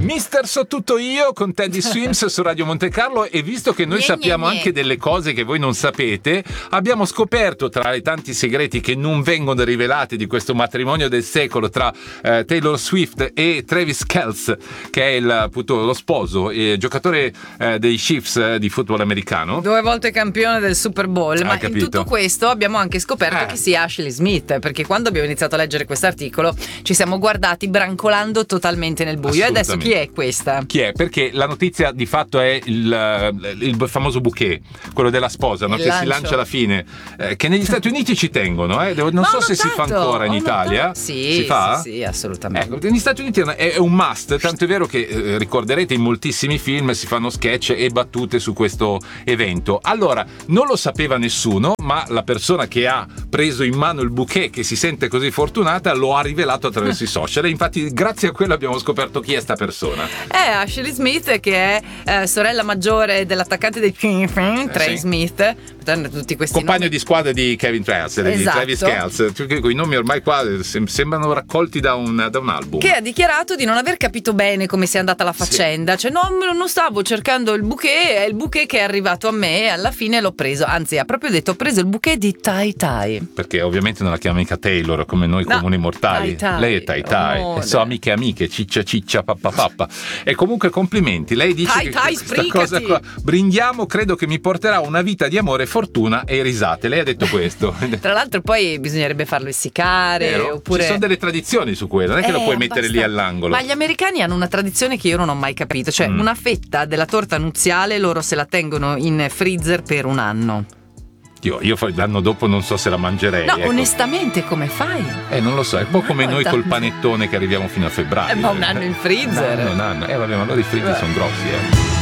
Mister So Tutto Io con Teddy Swims su Radio Monte Carlo, e visto che noi sappiamo anche delle cose che voi non sapete, abbiamo scoperto tra i tanti segreti che non vengono rivelati di questo matrimonio del secolo tra Taylor Swift e Travis Kelce, che è appunto lo sposo e giocatore dei Chiefs di football americano, 2 volte campione del Super Bowl. Ma capito? in tutto questo abbiamo anche scoperto che sia Ashley Smith, perché quando abbiamo iniziato a leggere quest'articolo ci siamo guardati brancolando totalmente nel buio. E adesso chi è questa? Chi è? Perché la notizia di fatto è il famoso bouquet, quello della sposa, no? Che si lancia alla fine, che negli Stati Uniti ci tengono, non so se si fa ancora in Italia. Sì, si fa? Sì, assolutamente. Negli Stati Uniti è un must, tanto è vero che ricorderete in moltissimi film si fanno sketch e battute su questo evento. Allora, non lo sapeva nessuno, ma la persona che ha preso in mano il bouquet, che si sente così fortunata, lo ha rivelato attraverso i social, e infatti grazie a quello abbiamo scoperto chi è sta persona. È Ashley Smith, che è sorella maggiore dell'attaccante dei Chiefs, Trey Smith, tutti questi compagno nomi di squadra di Kevin Travis, di Travis Kelce. I nomi ormai qua sembrano raccolti da un album. Che ha dichiarato di non aver capito bene come sia andata la faccenda. Cioè non stavo cercando il bouquet, è il bouquet che è arrivato a me e alla fine l'ho preso. Anzi, ha proprio detto: ho preso il bouquet di Tai Tai. Perché ovviamente non la chiama mica Taylor come noi comuni mortali. Lei è Tai Tai, e so amiche, ciccia pappa. E comunque complimenti. Lei dice Tai Tai, che questa cosa qua, brindiamo, credo che mi porterà una vita di amore, fortuna e risate. Lei ha detto questo. Tra l'altro poi bisognerebbe farlo essiccare. Oppure... Ci sono delle tradizioni su quello, non è che lo puoi mettere lì all'angolo. Ma gli americani hanno una tradizione che io non ho mai capito. Cioè una fetta della torta nuziale loro se la tengono in freezer per un anno. Io l'anno dopo non so se la mangerei. No, onestamente come fai? Non lo so, è un po' come noi col panettone che arriviamo fino a febbraio. Ma un anno in freezer? Un anno. Vabbè, ma allora i freezer sono grossi,